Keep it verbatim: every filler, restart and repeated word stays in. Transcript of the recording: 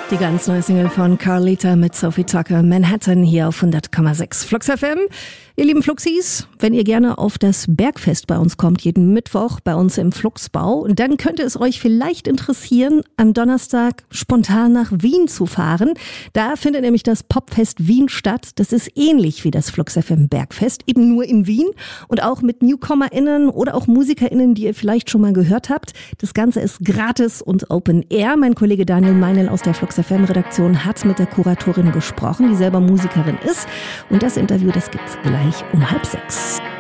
Die ganz neue Single von Carlita mit Sophie Tucker, Manhattan, hier auf hundert Komma sechs Flux F M. Ihr lieben Fluxis, wenn ihr gerne auf das Bergfest bei uns kommt, jeden Mittwoch bei uns im Fluxbau, dann könnte es euch vielleicht interessieren, am Donnerstag spontan nach Wien zu fahren. Da findet nämlich das Popfest Wien statt. Das ist ähnlich wie das Flux F M Bergfest, eben nur in Wien und auch mit NewcomerInnen oder auch MusikerInnen, die ihr vielleicht schon mal gehört habt. Das Ganze ist gratis und Open Air. Mein Kollege Daniel Meinl aus der Flux F M Redaktion hat mit der Kuratorin gesprochen, die selber Musikerin ist. Und das Interview, das gibt's gleich um halb sechs.